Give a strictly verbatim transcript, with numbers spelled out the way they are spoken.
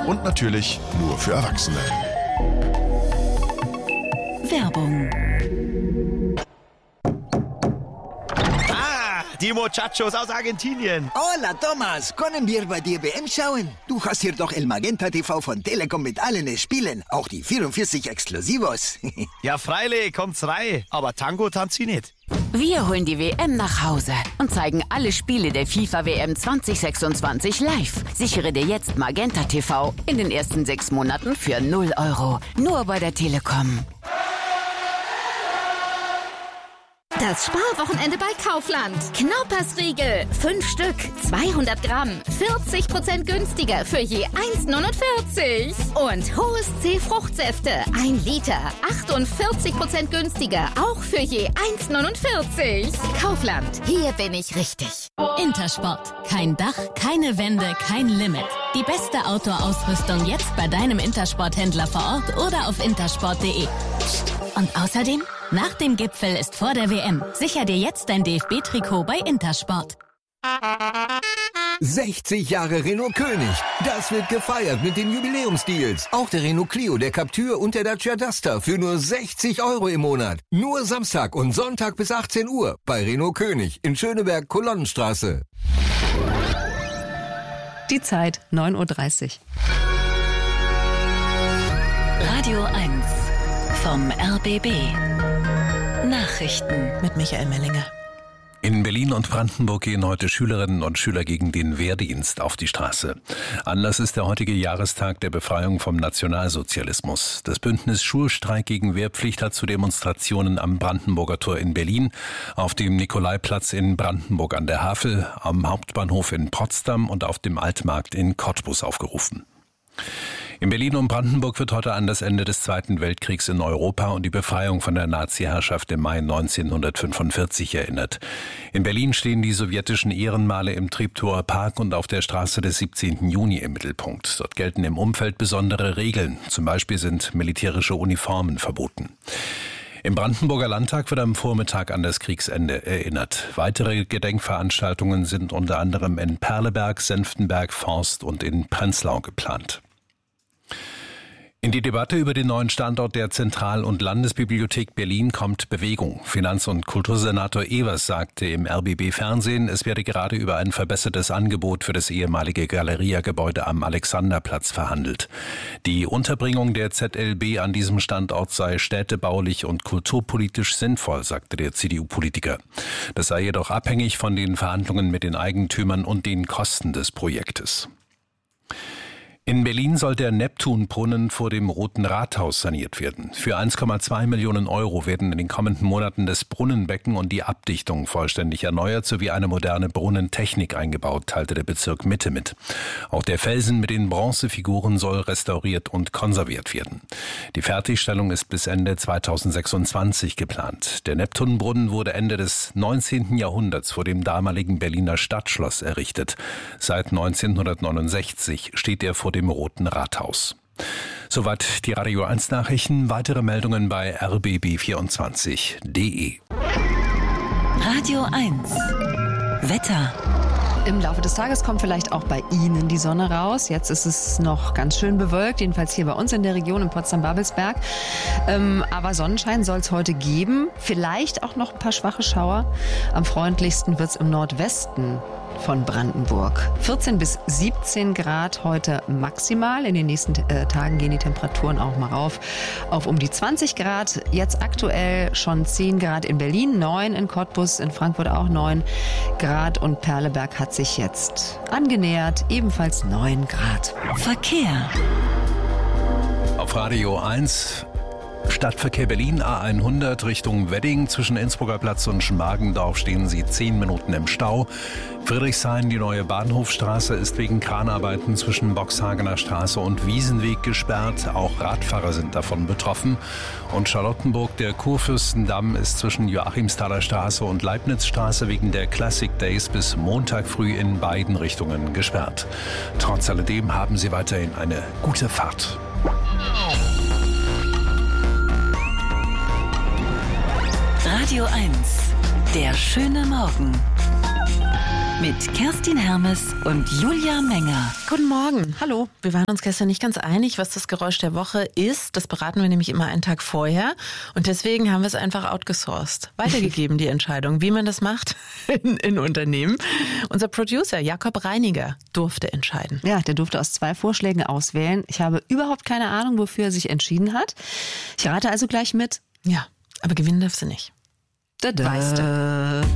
Und natürlich nur für Erwachsene. Werbung. Die Muchachos aus Argentinien. Hola, Thomas. Können wir bei dir W M schauen? Du hast hier doch El Magenta T V von Telekom mit allen Spielen. Auch die vierundvierzig Exklusivos. Ja, freilich, kommt's rein. Aber Tango tanzt sie nicht. Wir holen die W M nach Hause und zeigen alle Spiele der FIFA W M zwanzig sechsundzwanzig live. Sichere dir jetzt Magenta T V in den ersten sechs Monaten für null Euro. Nur bei der Telekom. Das Sparwochenende bei Kaufland. Knaupersriegel. Fünf Stück, zweihundert Gramm. vierzig Prozent günstiger für je eins neunundvierzig. Und Hohes C Fruchtsäfte. Ein Liter. achtundvierzig Prozent günstiger. Auch für je eins neunundvierzig. Kaufland. Hier bin ich richtig. Intersport. Kein Dach, keine Wände, kein Limit. Die beste Outdoor-Ausrüstung jetzt bei deinem Intersport-Händler vor Ort oder auf intersport punkt de. Und außerdem, nach dem Gipfel ist vor der W M. Sicher dir jetzt dein D F B-Trikot bei Intersport. sechzig Jahre Renault König. Das wird gefeiert mit den Jubiläumsdeals. Auch der Renault Clio, der Captur und der Dacia Duster für nur sechzig Euro im Monat. Nur Samstag und Sonntag bis achtzehn Uhr bei Renault König in Schöneberg, Kolonnenstraße. Die Zeit, neun Uhr dreißig. Radio eins vom R B B. Nachrichten Mit Michael Mellinger. In Berlin und Brandenburg gehen heute Schülerinnen und Schüler gegen den Wehrdienst auf die Straße. Anlass ist der heutige Jahrestag der Befreiung vom Nationalsozialismus. Das Bündnis Schulstreik gegen Wehrpflicht hat zu Demonstrationen am Brandenburger Tor in Berlin, auf dem Nikolaiplatz in Brandenburg an der Havel, am Hauptbahnhof in Potsdam und auf dem Altmarkt in Cottbus aufgerufen. In Berlin und Brandenburg wird heute an das Ende des Zweiten Weltkriegs in Europa und die Befreiung von der Nazi-Herrschaft im Mai neunzehnhundertfünfundvierzig erinnert. In Berlin stehen die sowjetischen Ehrenmale im Treptower Park und auf der Straße des siebzehnten Juni im Mittelpunkt. Dort gelten im Umfeld besondere Regeln. Zum Beispiel sind militärische Uniformen verboten. Im Brandenburger Landtag wird am Vormittag an das Kriegsende erinnert. Weitere Gedenkveranstaltungen sind unter anderem in Perleberg, Senftenberg, Forst und in Prenzlau geplant. In die Debatte über den neuen Standort der Zentral- und Landesbibliothek Berlin kommt Bewegung. Finanz- und Kultursenator Evers sagte im R B B-Fernsehen, es werde gerade über ein verbessertes Angebot für das ehemalige Galeria-Gebäude am Alexanderplatz verhandelt. Die Unterbringung der Z L B an diesem Standort sei städtebaulich und kulturpolitisch sinnvoll, sagte der C D U-Politiker. Das sei jedoch abhängig von den Verhandlungen mit den Eigentümern und den Kosten des Projektes. In Berlin soll der Neptunbrunnen vor dem Roten Rathaus saniert werden. Für eins Komma zwei Millionen Euro werden in den kommenden Monaten das Brunnenbecken und die Abdichtung vollständig erneuert sowie eine moderne Brunnentechnik eingebaut, teilte der Bezirk Mitte mit. Auch der Felsen mit den Bronzefiguren soll restauriert und konserviert werden. Die Fertigstellung ist bis Ende zweitausendsechsundzwanzig geplant. Der Neptunbrunnen wurde Ende des neunzehnten Jahrhunderts vor dem damaligen Berliner Stadtschloss errichtet. Seit neunzehnhundertneunundsechzig steht er vor dem im Roten Rathaus. Soweit die Radio eins Nachrichten. Weitere Meldungen bei r b b vierundzwanzig punkt de. Radio eins Wetter. Im Laufe des Tages kommt vielleicht auch bei Ihnen die Sonne raus. Jetzt ist es noch ganz schön bewölkt, jedenfalls hier bei uns in der Region in Potsdam-Babelsberg. Ähm, aber Sonnenschein soll es heute geben. Vielleicht auch noch ein paar schwache Schauer. Am freundlichsten wird es im Nordwesten von Brandenburg. vierzehn bis siebzehn Grad heute maximal. In den nächsten äh, Tagen gehen die Temperaturen auch mal rauf auf um die zwanzig Grad. Jetzt aktuell schon zehn Grad in Berlin, neun in Cottbus, in Frankfurt auch neun Grad und Perleberg hat sich jetzt angenähert, ebenfalls neun Grad. Verkehr. Auf Radio eins Stadtverkehr Berlin A hundert Richtung Wedding. Zwischen Innsbrucker Platz und Schmargendorf stehen Sie zehn Minuten im Stau. Friedrichshain, die neue Bahnhofstraße, ist wegen Kranarbeiten zwischen Boxhagener Straße und Wiesenweg gesperrt. Auch Radfahrer sind davon betroffen. Und Charlottenburg, der Kurfürstendamm, ist zwischen Joachimsthaler Straße und Leibnizstraße wegen der Classic Days bis Montag früh in beiden Richtungen gesperrt. Trotz alledem haben Sie weiterhin eine gute Fahrt. Radio eins, der schöne Morgen. Mit Kerstin Hermes und Julia Menger. Guten Morgen. Hallo. Wir waren uns gestern nicht ganz einig, was das Geräusch der Woche ist. Das beraten wir nämlich immer einen Tag vorher. Und deswegen haben wir es einfach outgesourced. Weitergegeben, die Entscheidung, wie man das macht in, in Unternehmen. Unser Producer Jakob Reiniger durfte entscheiden. Ja, der durfte aus zwei Vorschlägen auswählen. Ich habe überhaupt keine Ahnung, wofür er sich entschieden hat. Ich rate also gleich mit. Ja, aber gewinnen darf sie nicht. Da, da. Weißt du.